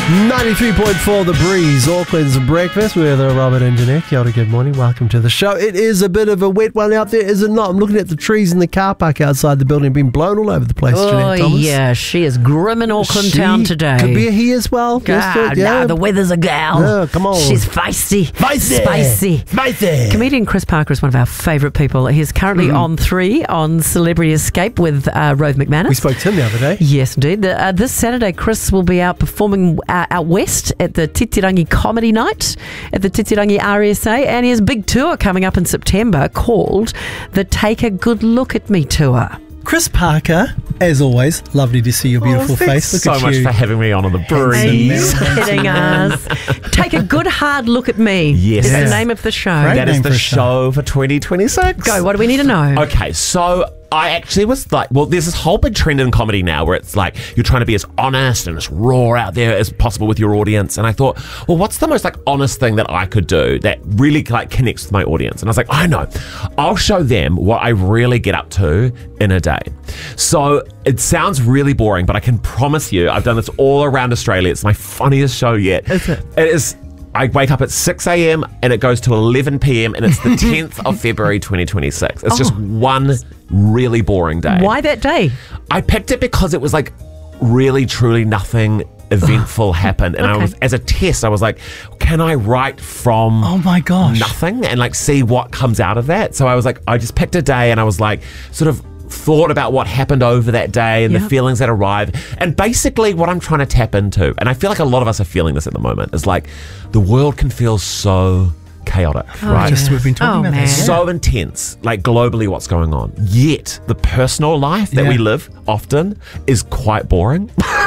93.4 The Breeze, Auckland's breakfast with Robert and Jeanette. Kia ora, good morning. Welcome to the show. It is a bit of a wet one out there, is it not? I'm looking at the trees in the car park outside the building being blown all over the place, Jeanette Thomas. Yeah, she is grim in Auckland town today. Could be a he as well. No, the weather's a gal. No, come on. She's feisty. Spicy. Comedian Chris Parker is one of our favourite people. He's currently on 3 on Celebrity Escape with Rove McManus. We spoke to him the other day. Yes, indeed. This Saturday, Chris will be out performing out west at the Titirangi Comedy Night at the Titirangi RSA, and he has a big tour coming up in September called the Take a Good Look at Me Tour. Chris Parker, as always, lovely to see your beautiful face. Look so at much you. for having me on the breeze. Kidding us. Take a good hard look at me. Yes. Is the name of the show. Great That is name the for a show for 2026. Go, what do we need to know? Okay, so I actually was like, well, there's this whole big trend in comedy now where it's like you're trying to be as honest and as raw out there as possible with your audience. And I thought, well, what's the most like honest thing that I could do that really like connects with my audience? And I was like, I know, I'll show them what I really get up to in a day. So it sounds really boring, but I can promise you, I've done this all around Australia. It's my funniest show yet. Is it? It is. I wake up at 6 a.m. and it goes to 11 p.m. and it's the 10th of February 2026. It's just one really boring day. Why that day? I picked it because it was like really, truly nothing eventful happened. And I was, as a test, I was like, can I write from Oh my gosh. nothing and like see what comes out of that? So I was like, I just picked a day and I was like, sort of thought about what happened over that day and the feelings that arrived. And basically what I'm trying to tap into, and I feel like a lot of us are feeling this at the moment, is like the world can feel so chaotic, right? Just we've been talking about man. that. So intense, like globally what's going on. Yet the personal life that we live often is quite boring.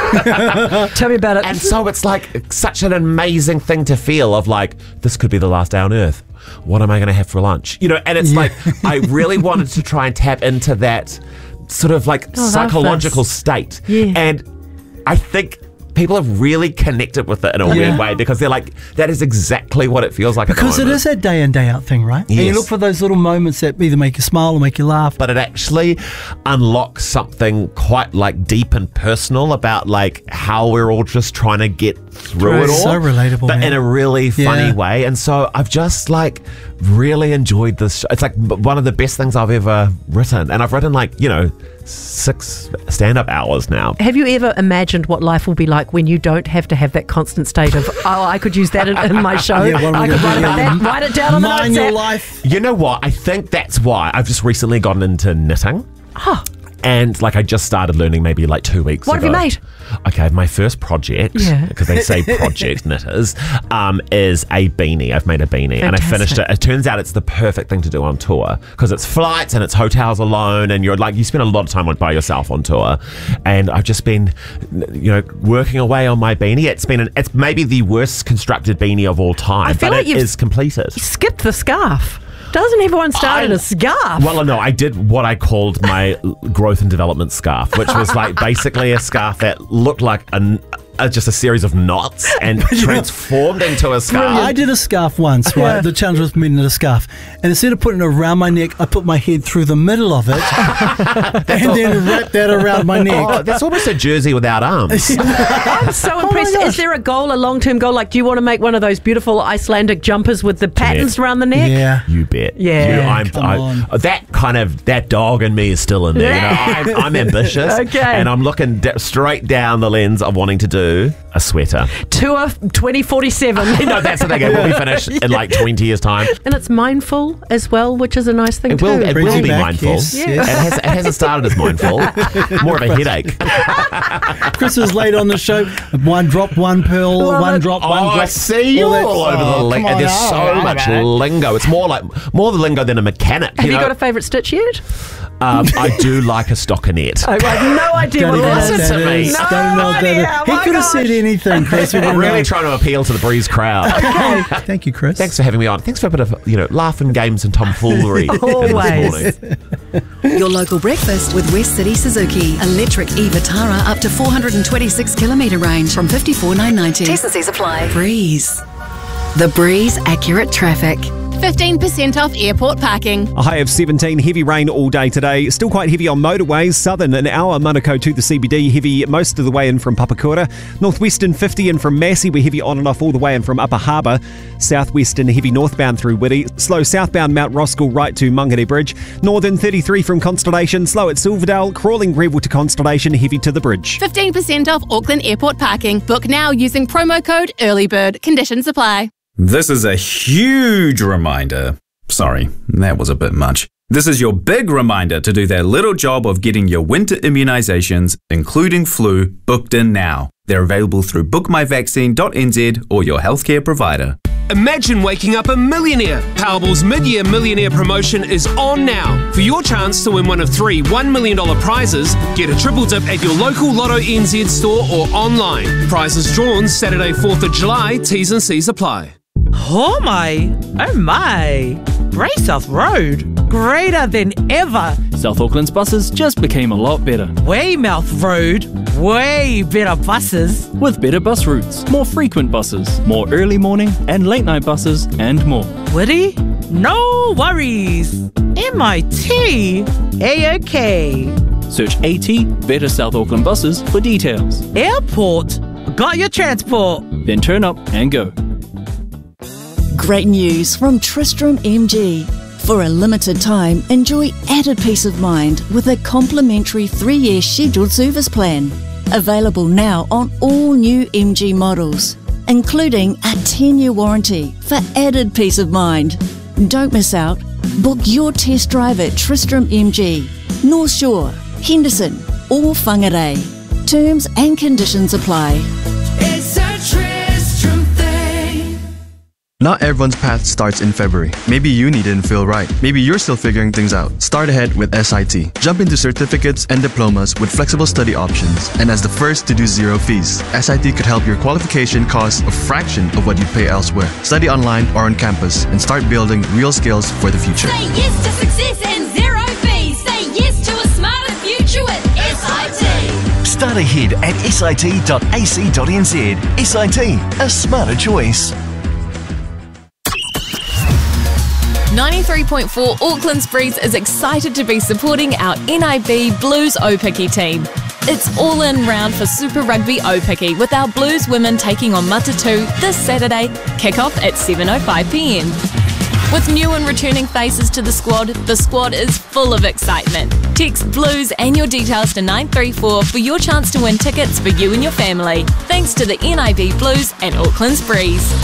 Tell me about it. And so it's like such an amazing thing to feel of like, this could be the last day on earth. What am I going to have for lunch? You know, and it's like, I really wanted to try and tap into that sort of like psychological state. Yeah. And I think people have really connected with it in a weird way because they're like, that is exactly what it feels like. Because it is that day in, day out thing, right? And you Yes. look for those little moments that either make you smile or make you laugh. But it actually unlocks something quite like deep and personal about like how we're all just trying to get through it all. So relatable, but man. in a really funny way. And so I've just like really enjoyed this show. It's like one of the best things I've ever written. And I've written like, 6 stand-up hours now. Have you ever imagined what life will be like when you don't have to have that constant state of, I could use that in my show. Yeah, what am I I could gonna write do? about that, write it down on the Mine notes your app. life. You know what? I think that's why I've just recently gotten into knitting. And like I just started learning maybe like 2 weeks What ago. have you made? Okay, my first project, because they say project knitters, is a beanie. I've made a beanie and I finished it. It turns out it's the perfect thing to do on tour because it's flights and it's hotels alone and you're like, you spend a lot of time by yourself on tour. And I've just been, working away on my beanie. It's maybe the worst constructed beanie of all time, I feel but like it you've is completed. Skip the scarf. Doesn't everyone start in a scarf? Well, no, I did what I called my growth and development scarf, which was like basically a scarf that looked like just a series of knots and transformed into a scarf. I did a scarf once, right? The challenge was me to knit a scarf. And instead of putting it around my neck, I put my head through the middle of it and then wrapped that around my neck. Oh, that's almost a jersey without arms. I'm so impressed. Is there a goal, a long-term goal? Like, do you want to make one of those beautiful Icelandic jumpers with the patterns around the neck? Yeah. You bet. Yeah. Come on. That dog in me is still in there. I'm ambitious. Okay. And I'm looking straight down the lens of wanting to do a sweater. Tour 2047. No, that's the thing. It will be finished in like 20 years' time. And it's mindful as well, which is a nice thing It too. will Brings you be back, mindful. yes, Yeah. yes. It hasn't started as mindful. More of a headache. Chris is late on the show. One drop, one pearl, one drop, one drop. I see you all over the lingo. come on, There's so much lingo. It's more the lingo than a mechanic. Have you got a favourite stitch yet? I do like a stockinette. I have no idea Don't what even know that what is. Listen to that me. is. No Don't know what that idea. is. Oh He my could have gosh. said anything, Chris. We I'm didn't really know. trying to appeal to the Breeze crowd. Thank you, Chris. Thanks for having me on. Thanks for a bit of laugh and games and tomfoolery Always. this morning. Your local breakfast with West City Suzuki. Electric e-Vitara up to 426 kilometre range from 54,990. T&Cs apply. Breeze. The Breeze Accurate Traffic. 15% off airport parking. A high of 17, heavy rain all day today. Still quite heavy on motorways. Southern an hour, Manukau to the CBD, heavy most of the way in from Papakura. Northwestern 50 in from Massey, we're heavy on and off all the way in from Upper Harbour. Southwestern heavy northbound through Whitty. Slow southbound Mount Roskill right to Mangere Bridge. Northern 33 from Constellation, slow at Silverdale. Crawling Greville to Constellation, heavy to the bridge. 15% off Auckland Airport parking. Book now using promo code EARLYBIRD. Conditions apply. This is a huge reminder. Sorry, that was a bit much. This is your big reminder to do that little job of getting your winter immunisations, including flu, booked in now. They're available through bookmyvaccine.nz or your healthcare provider. Imagine waking up a millionaire. Powerball's mid-year millionaire promotion is on now. For your chance to win one of 3 $1 million prizes, get a triple dip at your local Lotto NZ store or online. Prizes drawn Saturday 4th of July. T's and C's apply. Oh my, Grey South Road, greater than ever. South Auckland's buses just became a lot better. Weymouth Road, way better buses. With better bus routes, more frequent buses, more early morning and late night buses, and more. Whitty, no worries. MIT, A-OK. Search AT, Better South Auckland Buses for details. Airport, got your transport. Then turn up and go. Great news from Tristram MG. For a limited time, enjoy added peace of mind with a complimentary 3-year scheduled service plan. Available now on all new MG models, including a 10-year warranty for added peace of mind. Don't miss out. Book your test drive at Tristram MG, North Shore, Henderson or Whangarei. Terms and conditions apply. It's a Tristram thing. Not everyone's path starts in February. Maybe uni didn't feel right. Maybe you're still figuring things out. Start ahead with SIT. Jump into certificates and diplomas with flexible study options. And as the first to do zero fees, SIT could help your qualification cost a fraction of what you pay elsewhere. Study online or on campus and start building real skills for the future. Say yes to success and zero fees. Say yes to a smarter future with SIT. Start ahead at sit.ac.nz. SIT, a smarter choice. 93.4 Auckland's Breeze is excited to be supporting our NIB Blues Opiki team. It's all-in round for Super Rugby Opiki with our Blues women taking on Matatu this Saturday, kick-off at 7:05pm. With new and returning faces to the squad is full of excitement. Text Blues and your details to 934 for your chance to win tickets for you and your family. Thanks to the NIB Blues and Auckland's Breeze.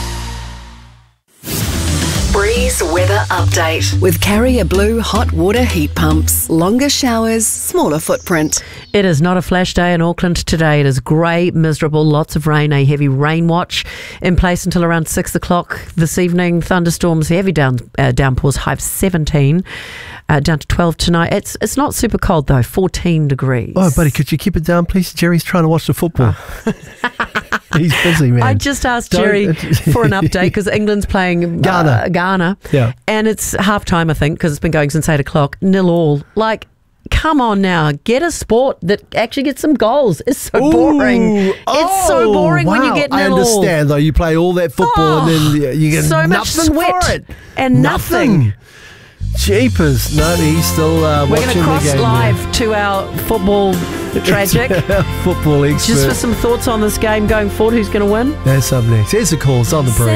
Breeze weather update with Carrier Blue hot water heat pumps. Longer showers, smaller footprint. It is not a flash day in Auckland today. It is grey, miserable, lots of rain, a heavy rain watch in place until around 6 o'clock this evening. Thunderstorms, heavy downpours, high of 17, down to 12 tonight. It's not super cold though, 14 degrees. Oh, buddy, could you keep it down, please? Jerry's trying to watch the football. He's busy, man. I just asked Jerry for an update because England's playing Ghana. Yeah. And it's half time, I think, because it's been going since 8 o'clock. 0-0. Like, come on now. Get a sport that actually gets some goals. It's so boring. It's so boring when you get 0-0. I understand, though. You play all that football and then you get so nothing much sweat for it. And nothing. Jeepers. No, he's still watching the game. We're going to cross live to our football tragic. Football expert. Just for some thoughts on this game going forward. Who's going to win? That's up next. Here's the calls on the Breeze.